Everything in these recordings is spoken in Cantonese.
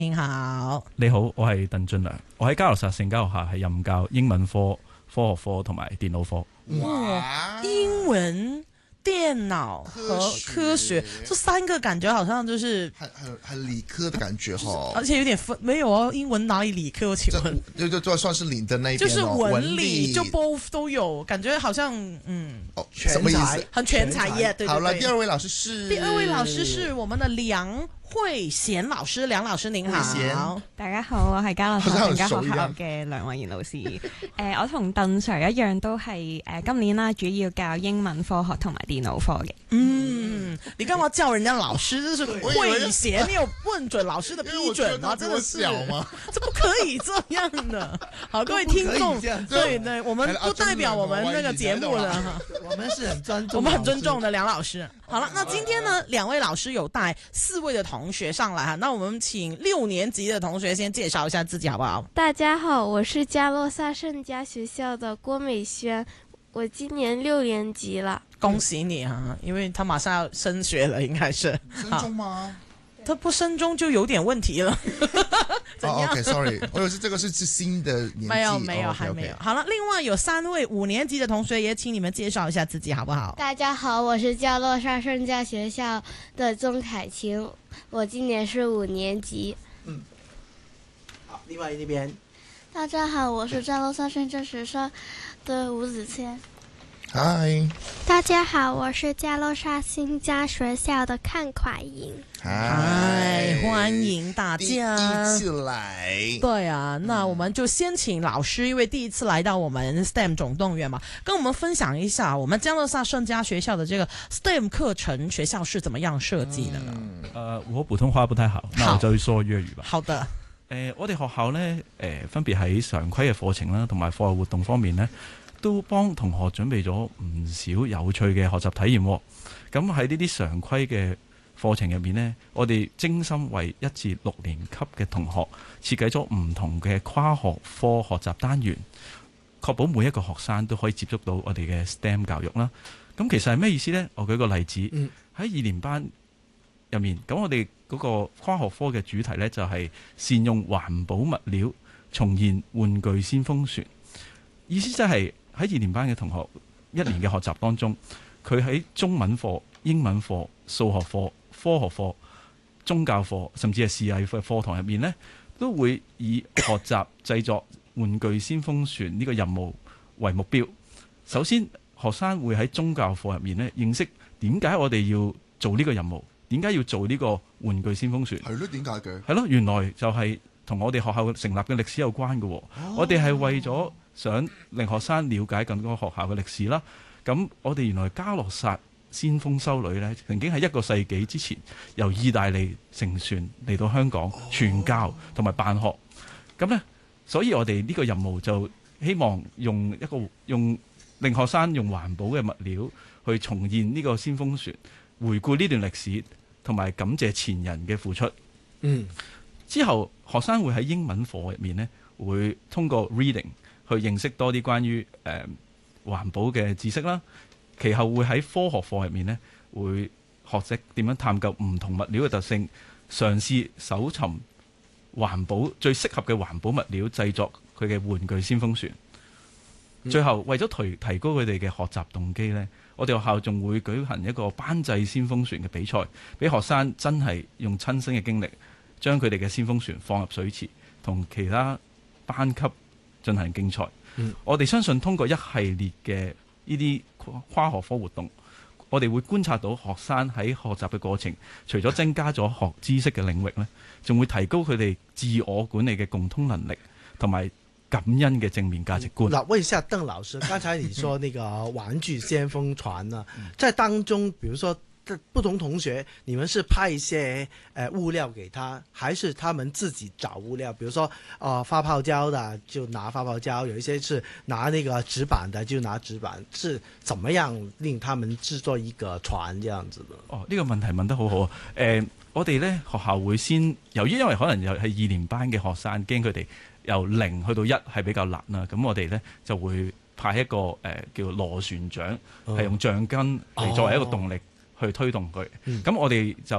您好， 你好，我係鄧俊良，我喺嘉諾撒聖家學校係任教英文科、科學科同埋電腦科。 哇，英文、電腦和科學這三個感覺好像就是很理科的感覺哈， 而且有點分沒有哦，英文哪裡理科？請問就算是領的那一邊就是文理就 both both 都有，感覺好像什麼意思？ 很全才耶，對對對。 好了，第二位老師是我們的梁慧嫻老師，梁老師您好， 大家好，我係嘉諾撒聖家學校嘅梁慧嫻老師。我同鄧 Sir 一樣都係今年啦，主要教英文科學同埋電腦科嘅。 你幹嘛叫人家老師？這是慧嫻，你有問準老師的批准啊？真的是，這不可以這樣的。好，各位聽眾，對對，我們不代表我們那個節目的哈， 我們是很尊重， 我們很尊重的梁老師。好了，那今天呢，兩位老師有帶4位的同學上來哈，那我們請6年級的同學先介紹一下自己好不好？ 大家好，我是嘉諾撒聖家學校的郭美萱，我今年6年級了。 恭喜你啊，因為他馬上要升學了，應該是升中嗎？ 他不升中就有點問題了。怎樣 ？OK，sorry，我以為這個是新的年紀， 沒有，還沒有。好了，另外有3位5年級的同學，也請你們介紹一下自己好不好？ 大家好，我是嘉諾撒聖家學校的鍾凱晴，我今年是5年級。 好，另外那邊。 大家好，我是嘉諾撒聖家學校的吳子謙。 嗨， 大家好，我是嘉諾撒聖家學校的鄺蒯瑩。 嗨，歡迎大家第一次來。 對啊，那我們就先請老師，因為第一次來到我們 STEM 總動員嘛，跟我們分享一下我們嘉諾撒聖家學校的這個 STEM 課程學校是怎麼樣設計的呢？ 我普通話不太好，那我就說粵語吧。 好的。 我哋學校呢，分別喺常規嘅課程啦，同埋課外活動方面呢，都幫同學準備咗唔少有趣嘅學習體驗。咁喺呢啲常規嘅課程入面呢，我哋精心為1至6年級嘅同學設計咗唔同嘅跨學科學習單元，確保每一個學生都可以接觸到我哋嘅 STEM 教育啦。咁其實係咩意思呢？我舉個例子，喺2年班入面，咁我哋嗰個跨學科嘅主題呢，就係善用環保物料重現玩具先鋒船。意思即係喺2年班嘅同學1年嘅學習當中，佢喺中文課、英文課、數學課、科學課、宗教課，甚至係視藝課課堂入面呢，都會以學習製作玩具先鋒船呢個任務為目標。首先，學生會喺宗教課入面呢，認識點解我哋要做呢個任務，點解要做呢個玩具先鋒船？ 係咯，點解嘅？ 係咯，原來就係同我哋學校成立嘅歷史有關嘅。我哋係為咗想令學生了解更多學校嘅歷史啦。咁我哋原來嘉諾撒先鋒修女呢，曾經喺1個世紀之前由意大利乘船嚟到香港傳教同埋辦學。咁呢，所以我哋呢個任務就希望用令學生用環保嘅物料去重現呢個先鋒船，回顧呢段歷史，同埋感謝前人嘅付出。之後學生會喺英文課入面呢，會通過 reading 去認識多啲關於環保嘅知識啦。其後會喺科學課入面呢，會學識點樣探究唔同物料嘅特性，嘗試搜尋環保最適合嘅環保物料製作佢嘅玩具先鋒船。最後為咗提高佢哋嘅學習動機呢，我哋學校仲會舉行一個班際先鋒船嘅比賽，俾學生真係用親身嘅經歷將佢哋嘅先鋒船放入水池，同其他班級進行競賽。我哋相信通過一系列嘅呢啲跨學科活動，我哋會觀察到學生喺學習嘅過程，除咗增加咗學知識嘅領域呢，仲會提高佢哋自我管理嘅共通能力同埋感恩嘅正面價值觀。 問一下鄧老師，剛才你說那個玩具先鋒船呢，在當中，比如說不同同學，你們是派一些物料給他，還是他們自己找物料？比如說發泡膠的就拿發泡膠，有一些是拿那個紙板的就拿紙板，是怎麼樣令他們製作一個船這樣子的？ 呢個問題問得好好啊！我哋呢學校會先由於因為可能又係2年班嘅學生，驚佢哋由0去到1係比較難啦，咁我哋呢就會派一個叫螺旋槳，係用橡筋嚟作為一個動力去推動佢。咁我哋就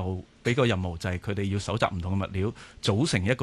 俾個任務，就係佢哋要搜集唔同嘅物料，組成一個